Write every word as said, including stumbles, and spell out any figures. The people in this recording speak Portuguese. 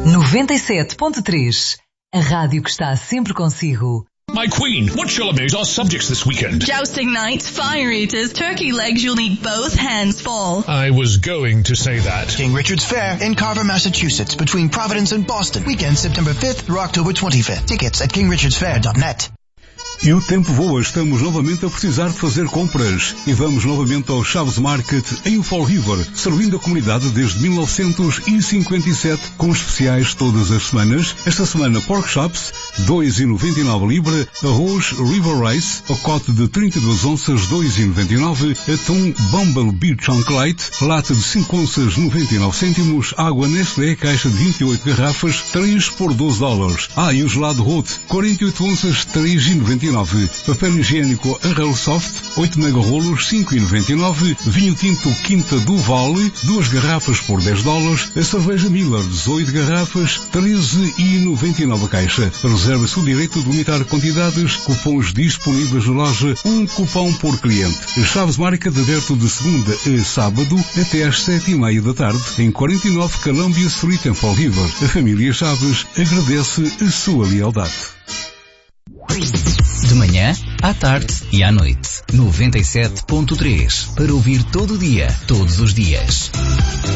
noventa e sete ponto três. A rádio que está sempre consigo. My queen, what shall amaze our subjects this weekend? Jousting night, fire eaters, turkey legs you'll need both hands full. I was going to say that. King Richard's Fair in Carver, Massachusetts, between Providence and Boston. Weekend September fifth through October twenty-fifth. Tickets at king richards fair dot net. E o tempo voa, estamos novamente a precisar de fazer compras e vamos novamente ao Chaves Market em Fall River, servindo a comunidade desde mil novecentos e cinquenta e sete com especiais todas as semanas. Esta semana Pork Chops, dois e noventa e nove libra, arroz River Rice, pacote de trinta e duas onças, dois e noventa e nove, atum Bumblebee Chunk Light, lata de cinco onças, noventa e nove cêntimos, água Nestlé, caixa de vinte e oito garrafas, três por doze dólares. Ah, e o gelado Roth, quarenta e oito onças, três e noventa e nove. Papel higiênico Arrel Soft, oito mega rolos, cinco e noventa e nove. Vinho tinto Quinta do Vale, duas garrafas por dez dólares. A cerveja Miller, dezoito garrafas, treze e noventa e nove a caixa. Reserva-se o direito de limitar quantidades. Cupons disponíveis na loja, um cupom por cliente. Chaves Market aberto de segunda a sábado até às sete e meia da tarde em quarenta e nove Columbia Street em Fall River. A família Chaves agradece a sua lealdade. De manhã, à tarde e à noite. noventa e sete ponto três. Para ouvir todo o dia, todos os dias.